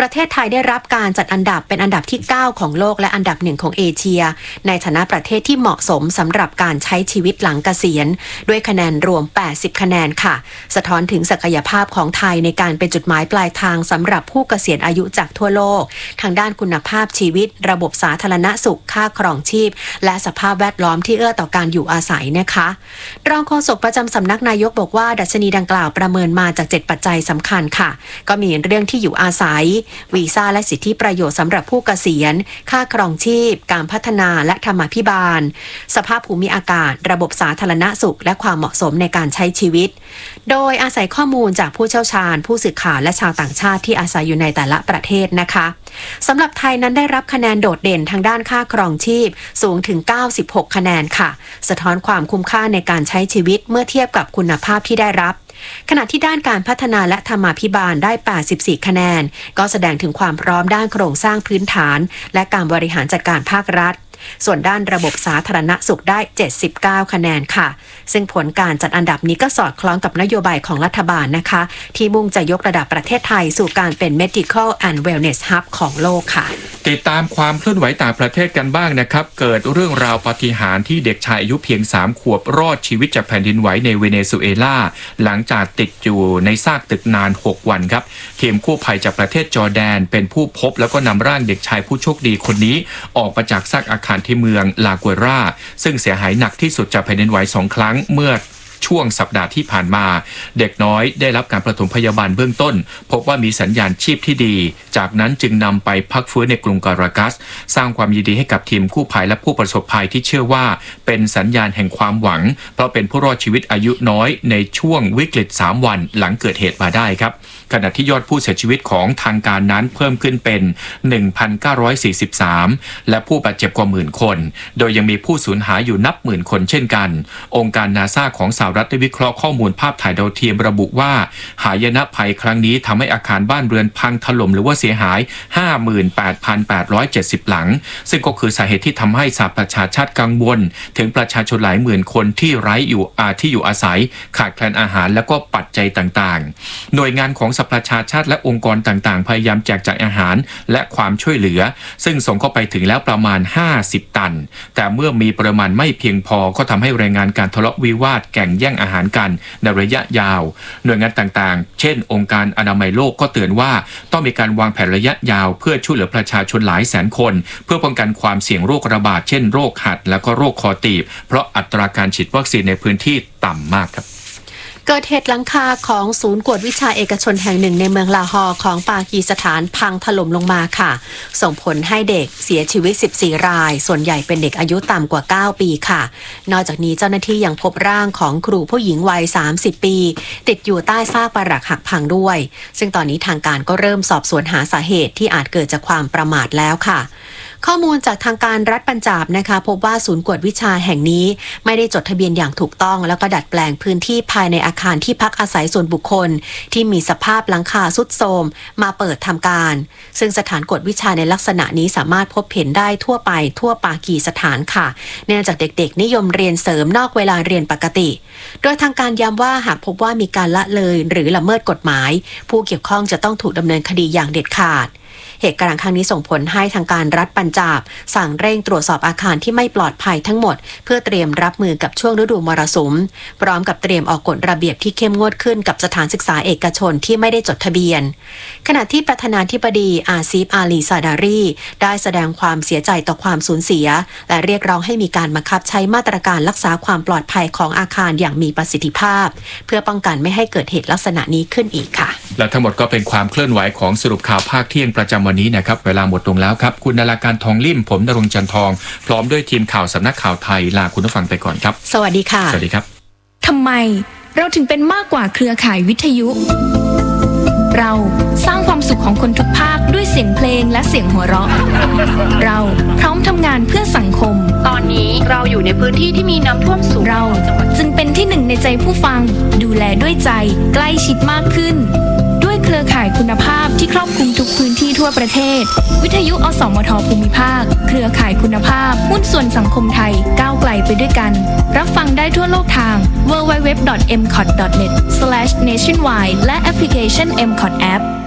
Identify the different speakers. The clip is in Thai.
Speaker 1: ประเทศไทยได้รับการจัดอันดับเป็นอันดับที่9ของโลกและอันดับ1ของเอเชียในฐานะประเทศที่เหมาะสมสำหรับการใช้ชีวิตหลังเกษียณด้วยคะแนนรวม80คะแนนค่ะสะท้อนถึงศักยภาพของไทยในการเป็นจุดหมายปลายทางสำหรับผู้เกษียณอายุจากทั่วโลกทางด้านคุณภาพชีวิตระบบสาธารณสุขค่าครองชีพและสภาพแวดล้อมที่เอื้อต่อการอยู่อาศัยนะคะรองโฆษกประจำสำนักนายกบอกว่าดัชนีดังกล่าวประเมินมาจาก7ปัจจัยสำคัญค่ะก็มีเรื่องที่อยู่อาศัยวีซ่าและสิทธิประโยชน์สำหรับผู้เกษียณค่าครองชีพการพัฒนาและธรรมาภิบาลสภาพภูมิอากาศระบบสาธารณสุขและความเหมาะสมในการใช้ชีวิตโดยอาศัยข้อมูลจากผู้เชี่ยวชาญผู้สื่อข่าวและชาวต่างชาติที่อาศัยอยู่ในแต่ละประเทศนะคะสำหรับไทยนั้นได้รับคะแนนโดดเด่นทางด้านค่าครองชีพสูงถึง96คะแนนค่ะสะท้อนความคุ้มค่าในการใช้ชีวิตเมื่อเทียบกับคุณภาพที่ได้รับขณะที่ด้านการพัฒนาและธรรมาภิบาลได้84คะแนนก็แสดงถึงความพร้อมด้านโครงสร้างพื้นฐานและการบริหารจัดการภาครัฐส่วนด้านระบบสาธารณสุขได้79คะแนนค่ะซึ่งผลการจัดอันดับนี้ก็สอดคล้องกับนโยบายของรัฐบาลนะคะที่มุ่งจะยกระดับประเทศไทยสู่การเป็น Medical and Wellness Hub ของโลกค่ะ
Speaker 2: ติดตามความเคลื่อนไหวต่างประเทศกันบ้างนะครับเกิดเรื่องราวปาฏิหาริย์ที่เด็กชายอายุเพียง3ขวบรอดชีวิตจากแผ่นดินไหวในเวเนซุเอลาหลังจากติดอยู่ในซากตึกนาน6วันครับทีมกู้ภัยจากประเทศจอร์แดนเป็นผู้พบแล้วก็นำร่างเด็กชายผู้โชคดีคนนี้ออกมาจากซากอาคารที่เมืองลากัวราซึ่งเสียหายหนักที่สุดจากแผ่นดินไหว2ครั้งเมื่อช่วงสัปดาห์ที่ผ่านมาเด็กน้อยได้รับการปฐมพยาบาลเบื้องต้นพบว่ามีสัญญาณชีพที่ดีจากนั้นจึงนำไปพักฟื้นในกรุงการากัสสร้างความยินดีให้กับทีมกู้ภัยและผู้ประสบภัยที่เชื่อว่าเป็นสัญญาณแห่งความหวังเพราะเป็นผู้รอดชีวิตอายุน้อยในช่วงวิกฤต3วันหลังเกิดเหตุมาได้ครับขณะที่ยอดผู้เสียชีวิตของทางการนั้นเพิ่มขึ้นเป็น 1,943 และผู้บาดเจ็บกว่าหมื่นคนโดยยังมีผู้สูญหายอยู่นับหมื่นคนเช่นกันองค์การนาซาของสหรัฐได้วิเคราะห์ข้อมูลภาพถ่ายดาวเทียมระบุว่าหายนะภัยครั้งนี้ทำให้อาคารบ้านเรือนพังถล่มหรือว่าเสียหาย 58,870 หลังซึ่งก็คือสาเหตุที่ทำให้สหประชาชาติกังวลถึงประชาชนหลายหมื่นคนที่อยู่อาศัยขาดแคลนอาหารและก็ปัจจัยต่างๆหน่วยงานของสหประชาชาติและองค์กรต่างๆพยายามแจกจ่ายอาหารและความช่วยเหลือซึ่งส่งเข้าไปถึงแล้วประมาณ50ตันแต่เมื่อมีปริมาณไม่เพียงพอก็ทำให้รายงานการทะเลาะวิวาทแข่งแย่งอาหารกันในระยะยาวหน่วยงานต่างๆเช่นองค์การอนามัยโลกก็เตือนว่าต้องมีการวางแผนระยะยาวเพื่อช่วยเหลือประชาชนหลายแสนคนเพื่อป้องกันความเสี่ยงโรคระบาดเช่นโรคหัดและก็โรคคอตีบเพราะอัตราการฉีดวัคซีนในพื้นที่ต่ำมากครับ
Speaker 1: เกิดเหตุหลังคาของศูนย์กวดวิชาเอกชนแห่งหนึ่งในเมืองลาฮอร์ของปากีสถานพังถล่มลงมาค่ะส่งผลให้เด็กเสียชีวิต14รายส่วนใหญ่เป็นเด็กอายุต่ำกว่า9ปีค่ะนอกจากนี้เจ้าหน้าที่ยังพบร่างของครูผู้หญิงวัย30ปีติดอยู่ใต้ซากปรักหักพังด้วยซึ่งตอนนี้ทางการก็เริ่มสอบสวนหาสาเหตุที่อาจเกิดจากความประมาทแล้วค่ะข้อมูลจากทางการรัฐปัญจาบนะคะพบว่าศูนย์กวดวิชาแห่งนี้ไม่ได้จดทะเบียนอย่างถูกต้องแล้วก็ดัดแปลงพื้นที่ภายในอาคารที่พักอาศัยส่วนบุคคลที่มีสภาพหลังคาทรุดโทรมมาเปิดทำการซึ่งสถานกวดวิชาในลักษณะนี้สามารถพบเห็นได้ทั่วไปทั่วปากีสถานค่ะเนื่องจากเด็กๆนิยมเรียนเสริมนอกเวลาเรียนปกติโดยทางการย้ำว่าหากพบว่ามีการละเลยหรือละเมิดกฎหมายผู้เกี่ยวข้องจะต้องถูกดำเนินคดีอย่างเด็ดขาดเหตุการณ์ครั้งนี้ส่งผลให้ทางการรัฐปัญจาบสั่งเร่งตรวจสอบอาคารที่ไม่ปลอดภัยทั้งหมดเพื่อเตรียมรับมือกับช่วงฤดูมรสุมพร้อมกับเตรียมออกกฎระเบียบที่เข้มงวดขึ้นกับสถานศึกษาเอกชนที่ไม่ได้จดทะเบียนขณะที่ประธานาธิบดีอาซีฟอาลีซาดารีได้แสดงความเสียใจต่อความสูญเสียและเรียกร้องให้มีการบังคับใช้มาตรการรักษาความปลอดภัยของอาคารอย่างมีประสิทธิภาพเพื่อป้องกันไม่ให้เกิดเหตุลักษณะนี้ขึ้นอีกค่ะ
Speaker 2: และทั้งหมดก็เป็นความเคลื่อนไหวของสรุปข่าวภาคเที่ยงประจำวันนี้นะครับเวลาหมดลงแล้วครับคุณนราการทองลิ่มผมณรงค์จันทองพร้อมด้วยทีมข่าวสำนักข่าวไทยลาคุณผู้ฟังไปก่อนครับ
Speaker 1: สวัสดีค่ะ
Speaker 2: สวัสดีครับ
Speaker 3: ทำไมเราถึงเป็นมากกว่าเครือข่ายวิทยุเราสร้างความสุขของคนทุกภาคด้วยเสียงเพลงและเสียงหัวเราะเราพร้อมทำงานเพื่อสังคม
Speaker 1: ตอนนี้เราอยู่ในพื้นที่ที่มีน้ำท่วมสูง
Speaker 3: เราจึงเป็นที่หนึ่งในใจผู้ฟังดูแลด้วยใจใกล้ชิดมากขึ้นด้วยเครือข่ายคุณภาพที่ครอบคลุมทุกพื้นที่ทั่วประเทศวิทยุอสมทภูมิภาคเครือข่ายคุณภาพหุ้นส่วนสังคมไทยก้าวไกลไปด้วยกันรับฟังได้ทั่วโลกทาง www.mcot.net/nationwide และแอปพลิเคชัน MCOT App